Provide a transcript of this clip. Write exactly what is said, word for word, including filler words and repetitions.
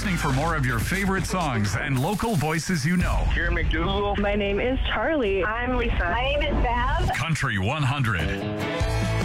listening for more of your favorite songs and local voices you know. Kieran McDougal. My name is Charlie. I'm Lisa. My name is Bev. Country one hundred.